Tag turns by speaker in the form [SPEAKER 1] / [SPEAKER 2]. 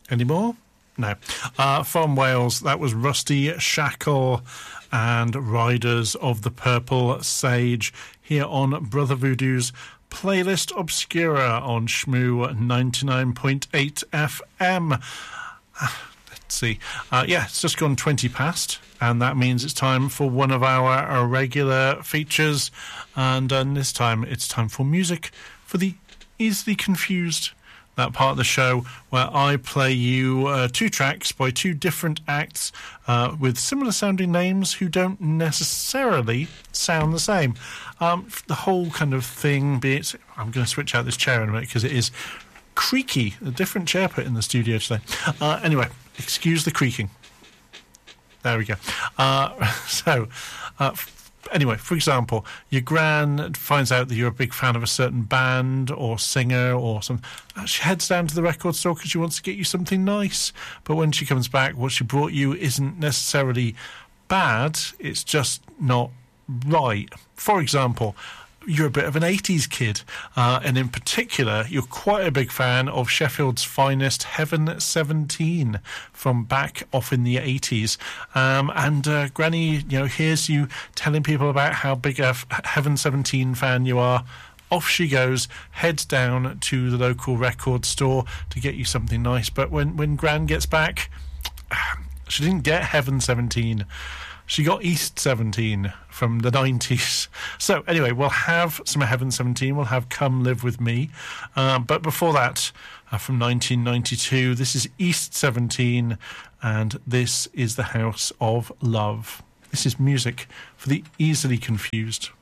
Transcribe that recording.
[SPEAKER 1] Any more? No. From Wales, that was Rusty Shackle and Riders of the Purple Sage here on Brother Voodoo's Playlist Obscura on Shmoo 99.8 FM. Let's see. It's just gone 20 past, and that means it's time for one of our regular features. And this time, it's time for music for the easily confused. That part of the show where I play you 2 tracks by 2 different acts with similar sounding names who don't necessarily sound the same. The whole kind of thing, I'm going to switch out this chair in a minute because it is creaky. A different chair put in the studio today. Anyway, excuse the creaking. There we go. Anyway, for example, your gran finds out that you're a big fan of a certain band or singer or something. She heads down to the record store because she wants to get you something nice. But when she comes back, what she brought you isn't necessarily bad. It's just not right. For example, you're a bit of an 80s kid, and in particular, you're quite a big fan of Sheffield's finest, Heaven 17, from back off in the 80s. And Granny, hears you telling people about how big a Heaven 17 fan you are. Off she goes, heads down to the local record store to get you something nice. But when Gran gets back, she didn't get Heaven 17. She got East 17 from the 90s. So anyway, we'll have some Heaven 17. We'll have Come Live With Me. But before that, from 1992, this is East 17, and this is The House of Love. This is music for the easily confused.